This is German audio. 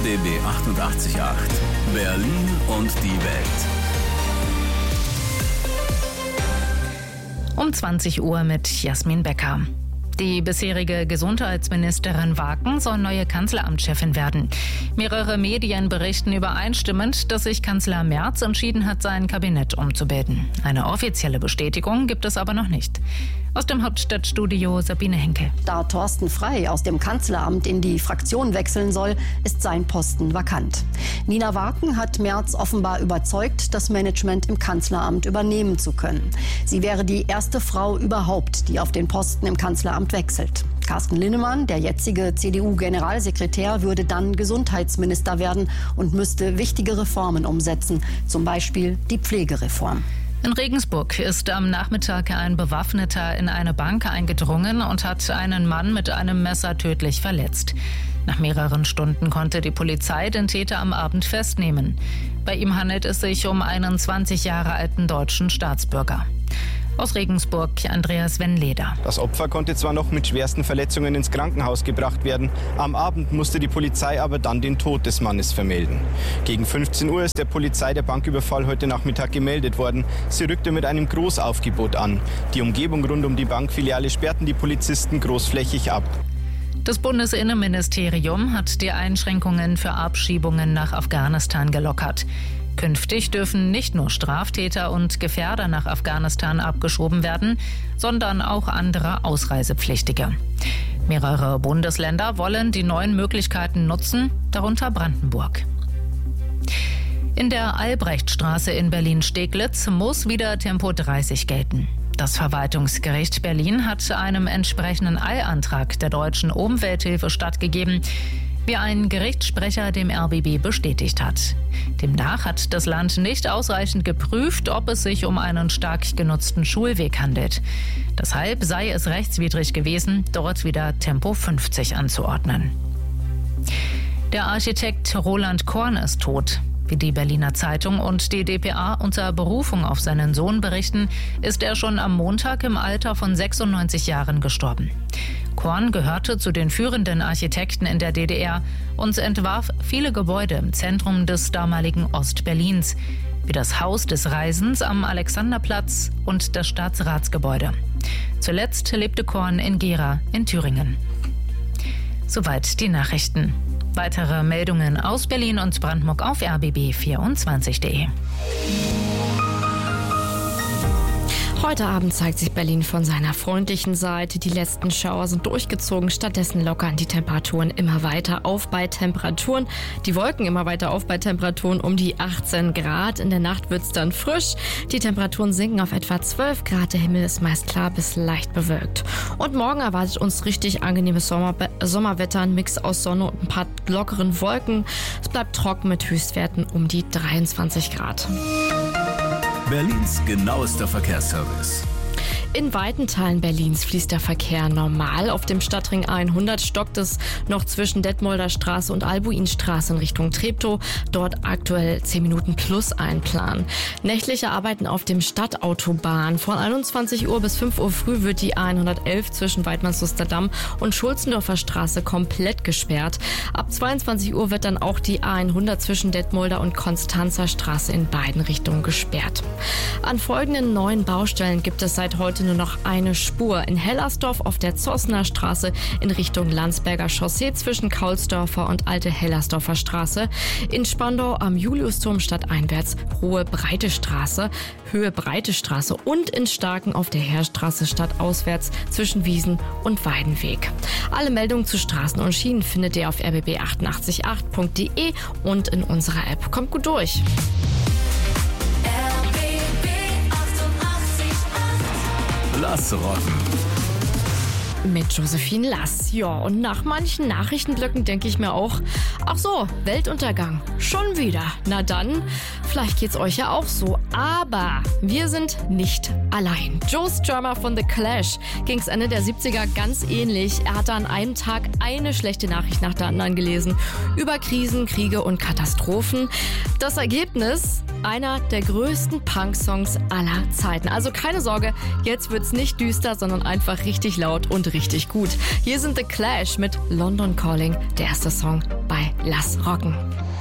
RBB 88.8 Berlin und die Welt. Um 20 Uhr mit Jasmin Becker. Die bisherige Gesundheitsministerin Waken soll neue Kanzleramtschefin werden. Mehrere Medien berichten übereinstimmend, dass sich Kanzler Merz entschieden hat, sein Kabinett umzubilden. Eine offizielle Bestätigung gibt es aber noch nicht. Aus dem Hauptstadtstudio Sabine Henke. Da Thorsten Frey aus dem Kanzleramt in die Fraktion wechseln soll, ist sein Posten vakant. Nina Waken hat Merz offenbar überzeugt, das Management im Kanzleramt übernehmen zu können. Sie wäre die erste Frau überhaupt, die auf den Posten im Kanzleramt wechselt. Carsten Linnemann, der jetzige CDU-Generalsekretär, würde dann Gesundheitsminister werden und müsste wichtige Reformen umsetzen, zum Beispiel die Pflegereform. In Regensburg ist am Nachmittag ein Bewaffneter in eine Bank eingedrungen und hat einen Mann mit einem Messer tödlich verletzt. Nach mehreren Stunden konnte die Polizei den Täter am Abend festnehmen. Bei ihm handelt es sich um einen 20 Jahre alten deutschen Staatsbürger. Aus Regensburg Andreas Wennleder. Das Opfer konnte zwar noch mit schwersten Verletzungen ins Krankenhaus gebracht werden. Am Abend musste die Polizei aber dann den Tod des Mannes vermelden. Gegen 15 Uhr ist der Polizei der Banküberfall heute Nachmittag gemeldet worden. Sie rückte mit einem Großaufgebot an. Die Umgebung rund um die Bankfiliale sperrten die Polizisten großflächig ab. Das Bundesinnenministerium hat die Einschränkungen für Abschiebungen nach Afghanistan gelockert. Künftig dürfen nicht nur Straftäter und Gefährder nach Afghanistan abgeschoben werden, sondern auch andere Ausreisepflichtige. Mehrere Bundesländer wollen die neuen Möglichkeiten nutzen, darunter Brandenburg. In der Albrechtstraße in Berlin-Steglitz muss wieder Tempo 30 gelten. Das Verwaltungsgericht Berlin hat einem entsprechenden Eilantrag der Deutschen Umwelthilfe stattgegeben, wie ein Gerichtssprecher dem RBB bestätigt hat. Demnach hat das Land nicht ausreichend geprüft, ob es sich um einen stark genutzten Schulweg handelt. Deshalb sei es rechtswidrig gewesen, dort wieder Tempo 50 anzuordnen. Der Architekt Roland Korn ist tot. Wie die Berliner Zeitung und die dpa unter Berufung auf seinen Sohn berichten, ist er schon am Montag im Alter von 96 Jahren gestorben. Korn gehörte zu den führenden Architekten in der DDR und entwarf viele Gebäude im Zentrum des damaligen Ostberlins, wie das Haus des Reisens am Alexanderplatz und das Staatsratsgebäude. Zuletzt lebte Korn in Gera in Thüringen. Soweit die Nachrichten. Weitere Meldungen aus Berlin und Brandenburg auf rbb24.de. Heute Abend zeigt sich Berlin von seiner freundlichen Seite. Die letzten Schauer sind durchgezogen. Stattdessen lockern die Temperaturen immer weiter auf bei Temperaturen. Die Wolken immer weiter auf bei Temperaturen um die 18 Grad. In der Nacht wird es dann frisch. Die Temperaturen sinken auf etwa 12 Grad. Der Himmel ist meist klar bis leicht bewölkt. Und morgen erwartet uns richtig angenehmes Sommerwetter. Ein Mix aus Sonne und ein paar lockeren Wolken. Es bleibt trocken mit Höchstwerten um die 23 Grad. Berlins genauester Verkehrsservice. In weiten Teilen Berlins fließt der Verkehr normal. Auf dem Stadtring 100 stockt es noch zwischen Detmolder Straße und Albuinstraße in Richtung Treptow. Dort aktuell 10 Minuten plus einplanen. Nächtliche Arbeiten auf dem Stadtautobahn. Von 21 Uhr bis 5 Uhr früh wird die A111 zwischen Weidmannslusterdamm und Schulzendorfer Straße komplett gesperrt. Ab 22 Uhr wird dann auch die A100 zwischen Detmolder und Konstanzer Straße in beiden Richtungen gesperrt. An folgenden neuen Baustellen gibt es seit heute nur noch eine Spur. In Hellersdorf auf der Zossner Straße in Richtung Landsberger Chaussee zwischen Kaulsdorfer und Alte Hellersdorfer Straße. In Spandau am Juliusturm stadteinwärts Höhe Breite Straße und in Starken auf der Heerstraße stadtauswärts zwischen Wiesen und Weidenweg. Alle Meldungen zu Straßen und Schienen findet ihr auf rbb888.de und in unserer App. Kommt gut durch! Lass rocken. Mit Josephine Lass. Ja, und nach manchen Nachrichtenblöcken denke ich mir auch, ach so, Weltuntergang, schon wieder. Na dann, vielleicht geht's euch ja auch so. Aber wir sind nicht allein. Joe Strummer von The Clash ging's Ende der 70er ganz ähnlich. Er hatte an einem Tag eine schlechte Nachricht nach der anderen gelesen. Über Krisen, Kriege und Katastrophen. Das Ergebnis? einer der größten Punk-Songs aller Zeiten. Also keine Sorge, jetzt wird's nicht düster, sondern einfach richtig laut und richtig gut. Hier sind The Clash mit London Calling, der erste Song bei Lass Rocken.